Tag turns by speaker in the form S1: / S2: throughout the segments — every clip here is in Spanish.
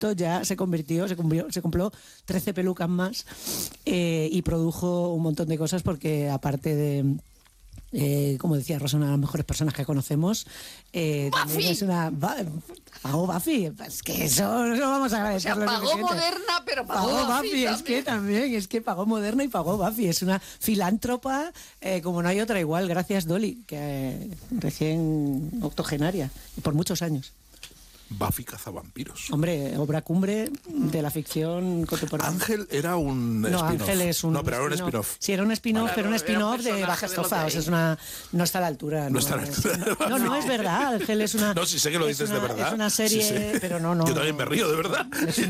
S1: producto ya se compró 13 pelucas más y produjo un montón de cosas porque aparte de... como decía Rosa, una de las mejores personas que conocemos. También es una... Pagó Buffy. Es que eso vamos a agradecerlo.
S2: O sea, pagó Moderna, pero pagó Buffy.
S1: Es que pagó Moderna y pagó Buffy. Es una filántropa como no hay otra igual. Gracias, Dolly, que recién octogenaria y por muchos años.
S3: Buffy cazavampiros.
S1: Hombre, obra cumbre de la ficción contemporánea.
S3: Ángel era un spin-off.
S1: Ángel es un...
S3: No, pero era un spin-off.
S1: Sí, era un spin-off,
S3: Vale,
S1: pero un spin-off de Baja
S3: de
S1: Estofa. O sea, no está a la altura.
S3: No está a la altura.
S1: No, es verdad. Ángel es una...
S3: No, sí sé que lo dices de verdad.
S1: Es una serie,
S3: sí.
S1: pero no.
S3: Yo también me río, de verdad.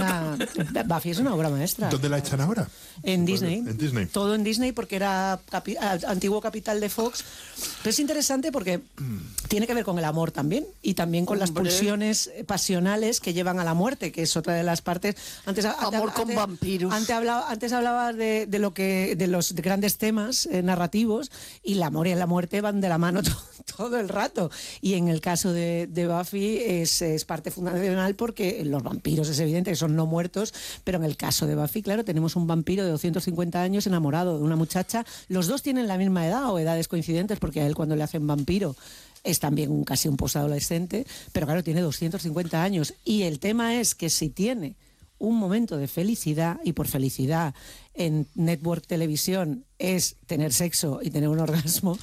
S1: Buffy es una obra maestra.
S4: ¿Dónde la echan ahora?
S1: En Disney.
S4: En Disney.
S1: Todo en Disney porque era antiguo capital de Fox. Pero es interesante porque tiene que ver con el amor también y también con las pulsiones pasionales que llevan a la muerte, que es otra de las partes.
S2: Amor con vampiros.
S1: Antes hablabas de los grandes temas narrativos, y el amor y la muerte van de la mano todo el rato. Y en el caso de Buffy es parte fundamental porque los vampiros es evidente que son no muertos, pero en el caso de Buffy, claro, tenemos un vampiro de 250 años enamorado de una muchacha. Los dos tienen la misma edad o edades coincidentes, porque a él cuando le hacen vampiro es también casi un posadolescente, pero claro, tiene 250 años. Y el tema es que si tiene un momento de felicidad, y por felicidad en Network Televisión es tener sexo y tener un orgasmo,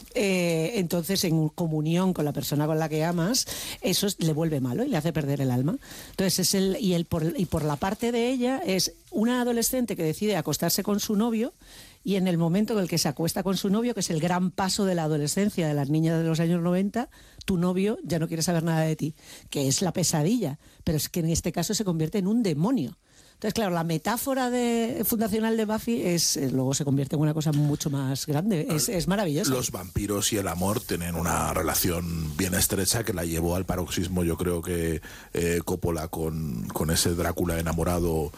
S1: entonces en comunión con la persona con la que amas, eso le vuelve malo y le hace perder el alma. Entonces por la parte de ella es una adolescente que decide acostarse con su novio, y en el momento en el que se acuesta con su novio, que es el gran paso de la adolescencia de las niñas de los años 90, tu novio ya no quiere saber nada de ti, que es la pesadilla, pero es que en este caso se convierte en un demonio. Entonces, claro, la metáfora fundacional de Buffy luego se convierte en una cosa mucho más grande. Es maravilloso.
S3: Los vampiros y el amor tienen una relación bien estrecha que la llevó al paroxismo, yo creo que Coppola con ese Drácula enamorado,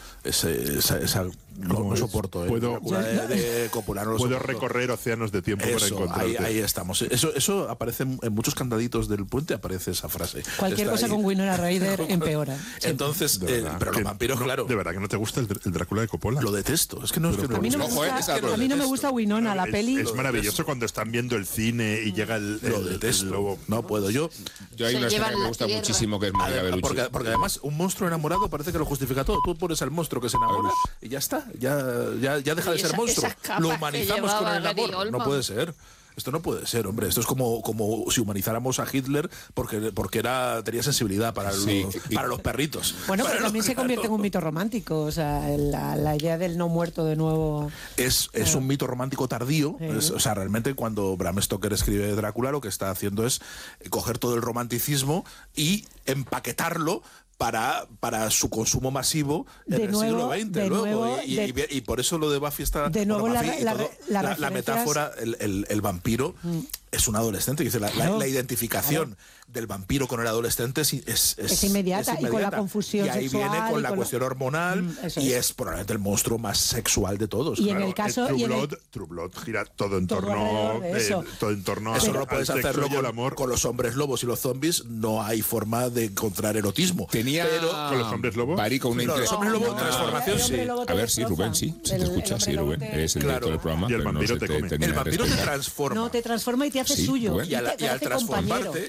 S3: no soporto. Drácula de Coppola, no lo
S4: puedo
S3: soporto.
S4: Recorrer océanos de tiempo para encontrarte.
S3: Ahí estamos. Eso aparece en muchos candaditos del puente, aparece esa frase.
S1: Cualquier cosa con Winona Ryder empeora.
S3: Entonces, pero los vampiros, claro.
S4: De verdad que no te gusta el Drácula de Coppola.
S3: Lo detesto. Es que no es que
S1: a mí no me gusta Winona, la peli.
S4: Es maravilloso cuando están viendo el cine y llega el lobo.
S3: No puedo. Yo
S5: hay una escena que me gusta muchísimo, que es María Bellucci.
S3: Porque además un monstruo enamorado parece que lo justifica todo. Tú pones al monstruo que se enamora y ya está. Ya deja de ser monstruo. Lo humanizamos con el amor. No puede ser. Esto no puede ser, hombre. Esto es como si humanizáramos a Hitler porque tenía sensibilidad para los perritos.
S1: Bueno, pero también se convierte en un mito romántico. O sea, la idea del no muerto de nuevo.
S3: Es un mito romántico tardío.
S1: Sí.
S3: O sea, realmente cuando Bram Stoker escribe Drácula, lo que está haciendo es coger todo el romanticismo y empaquetarlo para su consumo masivo en el siglo XX. Y por eso lo de Buffy está...
S1: De nuevo
S3: la metáfora, el vampiro es un adolescente. Dice, la identificación del vampiro con el adolescente es
S1: inmediata, y con la confusión
S3: sexual. Y ahí
S1: sexual,
S3: viene con la cuestión hormonal, y es probablemente el monstruo más sexual de todos.
S1: Y en el caso...
S4: True Blood gira todo en torno...
S3: Eso no lo puedes hacerlo con los hombres lobos y los zombies. No hay forma de encontrar erotismo.
S5: Pero
S4: con los hombres lobos.
S3: Los hombres lobos, transformación, sí.
S5: A ver, sí, Rubén, sí. Si te escuchas, sí, Rubén. Es el director del programa.
S4: Y el vampiro te come.
S3: El vampiro te transforma.
S1: No, te transforma y te hace suyo.
S3: Y al transformarte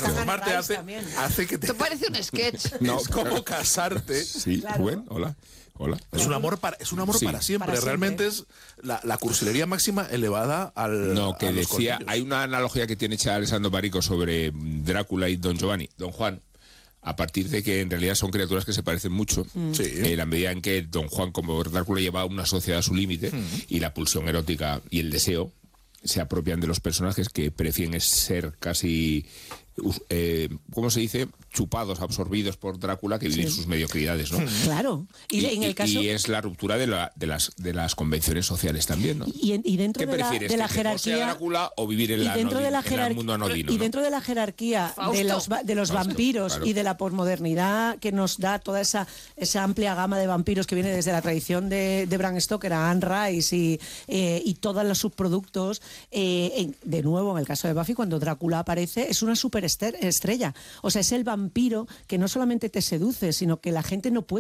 S3: hace que te...
S2: Esto parece un sketch.
S3: Es como casarte.
S5: Sí, Rubén, hola.
S3: Es un amor para siempre. Realmente es la cursilería máxima elevada al...
S5: No, que decía, hay una analogía que tiene hecha Alessandro Barico sobre Drácula y Don Giovanni, Don Juan, a partir de que en realidad son criaturas que se parecen mucho. En la medida en que Don Juan, como Drácula, lleva una sociedad a su límite, y la pulsión erótica y el deseo se apropian de los personajes, que prefieren ser casi... ¿cómo se dice? Chupados, absorbidos por Drácula, que viven sus mediocridades, ¿no?
S1: Claro.
S5: Y es la ruptura de las convenciones sociales también, ¿no?
S1: Y dentro
S5: ¿Qué prefieres,
S1: de la
S5: que
S1: jerarquía...
S5: sea Drácula o vivir en el mundo anodino?
S1: Y dentro de la jerarquía de los vampiros, claro, y de la posmodernidad que nos da toda esa amplia gama de vampiros que viene desde la tradición de Bram Stoker a Anne Rice y todos los subproductos, de nuevo, en el caso de Buffy, cuando Drácula aparece, es una super superestrella. O sea, es el vampiro que no solamente te seduce, sino que la gente no puede